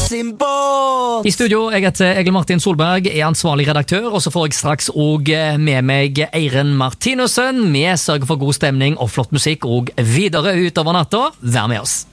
sin båt. I studio, jeg heter Egil Martin Solberg, er ansvarlig redaktør, og så får jeg straks også med meg Eiren Martinussen. Vi sørger for god stemning og flott musikk og videre utover natta. Vær med oss.